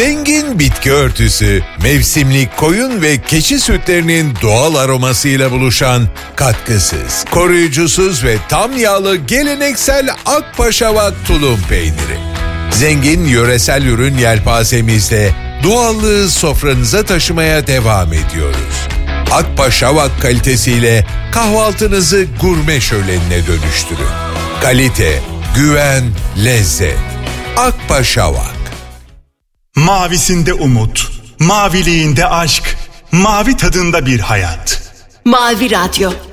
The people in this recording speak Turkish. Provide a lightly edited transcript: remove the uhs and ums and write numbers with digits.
Zengin bitki örtüsü, mevsimlik koyun ve keçi sütlerinin doğal aromasıyla buluşan katkısız, koruyucusuz ve tam yağlı geleneksel Akpaşavak tulum peyniri. Zengin yöresel ürün yelpazemizle doğallığı sofranıza taşımaya devam ediyoruz. Akpaşavak kalitesiyle kahvaltınızı gurme şölenine dönüştürün. Kalite, güven, lezzet. Akpaşavak. Mavisinde umut, maviliğinde aşk, mavi tadında bir hayat. Mavi Radyo.